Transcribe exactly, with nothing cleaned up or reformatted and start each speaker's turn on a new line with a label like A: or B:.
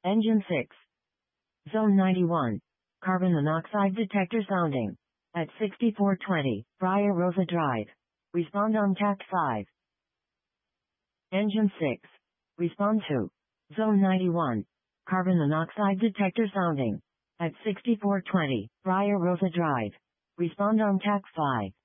A: Engine six. Zone ninety-one. Carbon monoxide detector sounding. At sixty-four twenty, Briar Rosa Drive. Respond on T A C five. Engine six. Respond to. Zone ninety-one. Carbon monoxide detector sounding. At sixty-four twenty, Briar Rosa Drive. Respond on T A C five.